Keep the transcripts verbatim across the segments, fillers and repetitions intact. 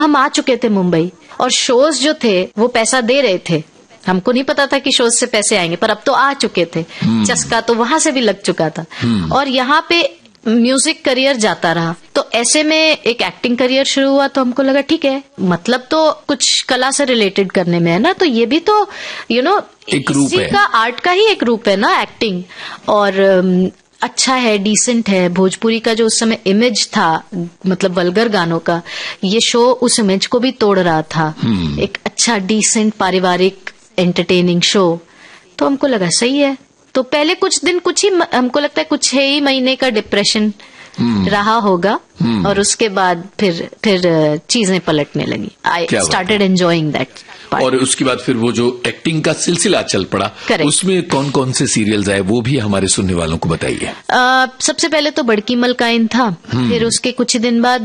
हम आ चुके थे मुंबई और शोज जो थे वो पैसा दे रहे थे। हमको नहीं पता था कि शोज से पैसे आएंगे, पर अब तो आ चुके थे। चस्का तो वहां से भी लग चुका था और यहाँ पे म्यूजिक करियर जाता रहा। तो ऐसे में एक एक्टिंग करियर शुरू हुआ, तो हमको लगा ठीक है, मतलब तो कुछ कला से रिलेटेड करने में है ना, तो ये भी तो यू नो एक रूप है, का आर्ट का ही एक रूप है ना एक्टिंग। और अच्छा है, डिसेंट है। भोजपुरी का जो उस समय इमेज था, मतलब वल्गर गानों का, ये शो उस इमेज को भी तोड़ रहा था। एक अच्छा डिसेंट पारिवारिक एंटरटेनिंग शो। तो हमको लगा सही है। तो पहले कुछ दिन, कुछ ही हमको लगता है कुछ ही महीने का डिप्रेशन रहा होगा और उसके बाद फिर फिर चीजें पलटने लगी। I started enjoying that. और उसके बाद फिर वो जो एक्टिंग का सिलसिला चल पड़ा, Correct. उसमें कौन कौन से सीरियल्स आए वो भी हमारे सुनने वालों को बताइए। सबसे पहले तो बड़की मलकाइन था, फिर उसके कुछ दिन बाद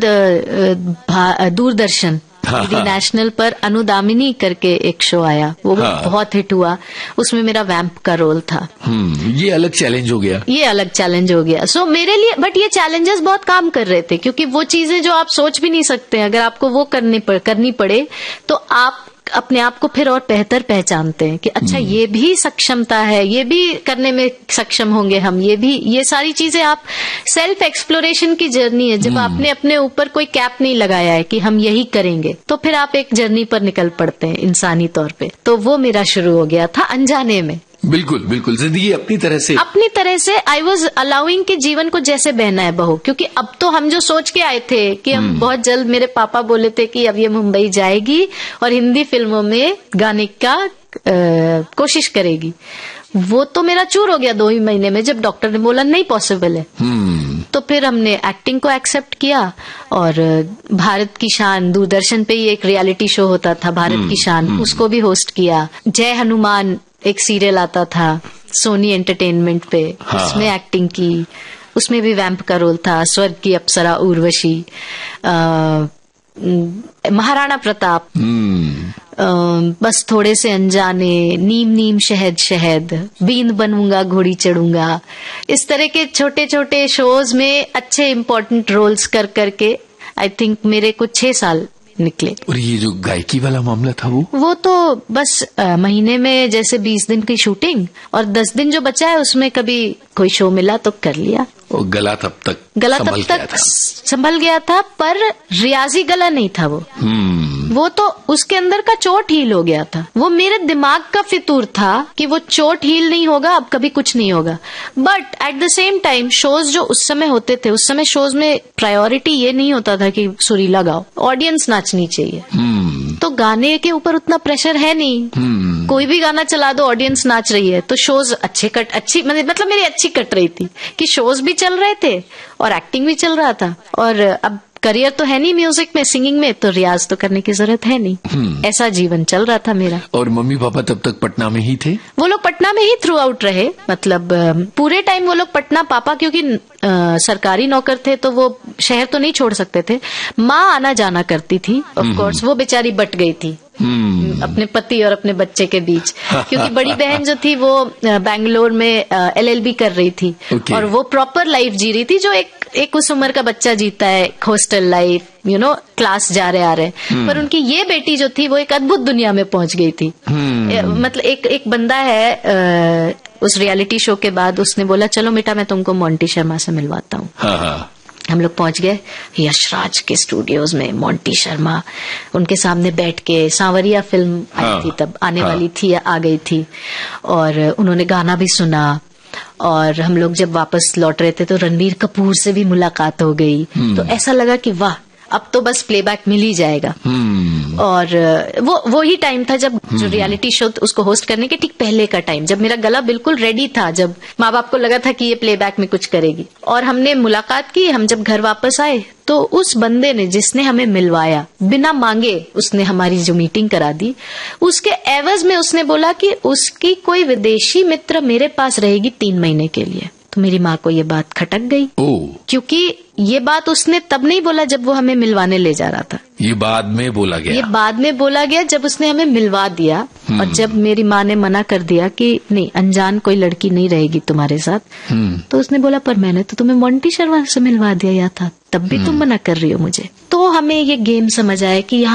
दूरदर्शन डी नेशनल पर अनुदामिनी करके एक शो आया, वो हाँ। बहुत हिट हुआ। उसमें मेरा वैम्प का रोल था। ये अलग चैलेंज हो गया। ये अलग चैलेंज हो गया सो so, मेरे लिए। बट ये चैलेंजेस बहुत काम कर रहे थे, क्योंकि वो चीजें जो आप सोच भी नहीं सकते, अगर आपको वो करनी पड़, करनी पड़े तो आप अपने आप को फिर और बेहतर पहचानते हैं कि अच्छा ये भी सक्षमता है, ये भी करने में सक्षम होंगे हम, ये भी, ये सारी चीजें आप सेल्फ एक्सप्लोरेशन की जर्नी है। जब आपने अपने ऊपर कोई कैप नहीं लगाया है कि हम यही करेंगे, तो फिर आप एक जर्नी पर निकल पड़ते हैं इंसानी तौर पे। तो वो मेरा शुरू हो गया था अनजाने में। बिल्कुल बिल्कुल, जिंदगी अपनी तरह से अपनी तरह से आई वॉज अलाउइंग कि जीवन को जैसे बहना है बहू। क्योंकि अब तो हम जो सोच के आए थे कि हम बहुत जल्द, मेरे पापा बोले थे कि अब ये मुंबई जाएगी और हिंदी फिल्मों में गाने का आ, कोशिश करेगी, वो तो मेरा चूर हो गया दो ही महीने में, जब डॉक्टर ने बोला नहीं पॉसिबल है। तो फिर हमने एक्टिंग को एक्सेप्ट किया और भारत की शान, दूरदर्शन पे ही एक रियलिटी शो होता था भारत की शान, उसको भी होस्ट किया। जय हनुमान एक सीरियल आता था सोनी एंटरटेनमेंट पे, हाँ। उसमें एक्टिंग की, उसमें भी वैम्प का रोल था। स्वर्ग की अप्सरा उर्वशी, महाराणा प्रताप, आ, बस थोड़े से अनजाने, नीम नीम शहद शहद, बींद बनूंगा घोड़ी चढ़ूंगा, इस तरह के छोटे छोटे शोज में अच्छे इम्पोर्टेंट रोल्स कर करके आई थिंक मेरे कुछ छह साल निकले। और ये जो गायकी वाला मामला था वो वो तो बस आ, महीने में जैसे बीस दिन की शूटिंग और दस दिन जो बचा है उसमें कभी कोई शो मिला तो कर लिया। और गला तब तक गला तब तक संभल गया था, पर रियाजी गला नहीं था वो। वो तो उसके अंदर का चोट हील हो गया था। वो मेरे दिमाग का फितूर था कि वो चोट हील नहीं होगा, अब कभी कुछ नहीं होगा। But at the same time shows जो उस समय होते थे, उस समय शोज में प्रायोरिटी ये नहीं होता था कि सुरीला गाओ, ऑडियंस नाचनी चाहिए। तो गाने के ऊपर उतना प्रेशर है नहीं, कोई भी गाना चला दो ऑडियंस नाच रही है। तो शोज अच्छे कट अच्छी मतलब मेरी अच्छी कट रही थी कि शोज भी चल रहे थे और एक्टिंग भी चल रहा था। और अब करियर तो है नहीं म्यूजिक में, सिंगिंग में, तो रियाज तो करने की जरूरत है नहीं। ऐसा जीवन चल रहा था मेरा। और मम्मी पापा तब तक पटना में ही थे? वो लोग पटना में ही थ्रू आउट रहे, मतलब पूरे टाइम वो लोग पटना। पापा क्योंकि आ, सरकारी नौकर थे तो वो शहर तो नहीं छोड़ सकते थे। माँ आना जाना करती थी, ऑफ कोर्स वो बेचारी बट गई थी Hmm. अपने पति और अपने बच्चे के बीच, क्योंकि बड़ी बहन जो थी वो बैंगलोर में एल एल बी कर रही थी। okay. और वो प्रॉपर लाइफ जी रही थी जो एक एक उस उम्र का बच्चा जीता है, hostel life, you know, class जा रहे आ रहे। hmm. पर उनकी ये बेटी जो थी वो एक अद्भुत दुनिया में पहुंच गई थी। hmm. मतलब एक एक बंदा है आ, उस रियलिटी शो के बाद उसने बोला चलो बेटा मैं तुमको मोंटी शर्मा से मिलवाता हूँ। हाँ। हम लोग पहुंच गए यशराज के स्टूडियोज में। मोंटी शर्मा उनके सामने बैठ के, सांवरिया फिल्म आई हाँ, थी तब, आने हाँ, वाली थी या आ गई थी, और उन्होंने गाना भी सुना। और हम लोग जब वापस लौट रहे थे तो रणबीर कपूर से भी मुलाकात हो गई। तो ऐसा लगा कि वाह, अब तो बस प्लेबैक मिल ही जाएगा। और वो वो ही टाइम था जब जो रियलिटी शो उसको होस्ट करने के ठीक पहले का टाइम, जब मेरा गला बिल्कुल रेडी था, जब माँ बाप को लगा था कि ये प्लेबैक में कुछ करेगी। और हमने मुलाकात की। हम जब घर वापस आए तो उस बंदे ने, जिसने हमें मिलवाया, बिना मांगे उसने हमारी जो मीटिंग करा दी, उसके एवज में उसने बोला कि उसकी कोई विदेशी मित्र मेरे पास रहेगी तीन महीने के लिए। तो मेरी माँ को ये बात खटक गई, ओह, क्योंकि ये बात उसने तब नहीं बोला जब वो हमें मिलवाने ले जा रहा था, ये बाद में बोला गया। ये बाद में बोला गया जब उसने हमें मिलवा दिया। और जब मेरी माँ ने मना कर दिया कि नहीं, अनजान कोई लड़की नहीं रहेगी तुम्हारे साथ, तो उसने बोला पर मैंने तो तुम्हें मोंटी शर्मा से मिलवा दिया था, तब भी तुम मना कर रही हो मुझे। तो हमें ये गेम समझ आया कि